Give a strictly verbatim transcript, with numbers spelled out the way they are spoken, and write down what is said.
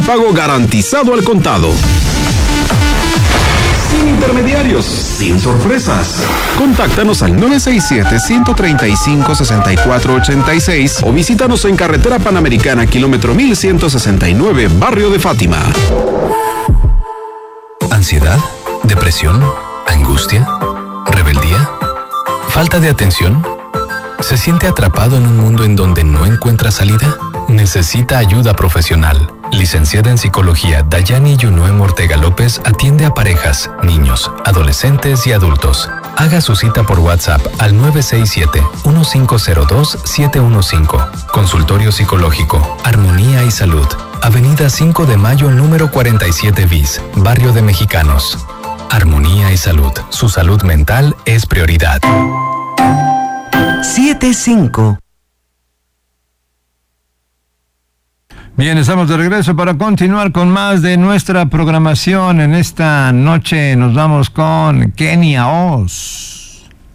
pago garantizado al contado. Sin intermediarios, sin sorpresas. Contáctanos al nueve seis siete, uno tres cinco, seis cuatro ocho seis o visítanos en Carretera Panamericana, kilómetro mil ciento sesenta y nueve, Barrio de Fátima. ¿Ansiedad? ¿Depresión? ¿Angustia? ¿Rebeldía? ¿Falta de atención? ¿Se siente atrapado en un mundo en donde no encuentra salida? Necesita ayuda profesional. Licenciada en Psicología, Dayani Yunuem Ortega López atiende a parejas, niños, adolescentes y adultos. Haga su cita por WhatsApp al nueve seis siete, uno cinco cero dos, siete uno cinco. Consultorio Psicológico, Armonía y Salud. Avenida cinco de Mayo, número cuarenta y siete bis, Barrio de Mexicanos. Armonía y Salud. Su salud mental es prioridad. siete cinco. Bien, estamos de regreso para continuar con más de nuestra programación. En esta noche nos vamos con Kenia Oz.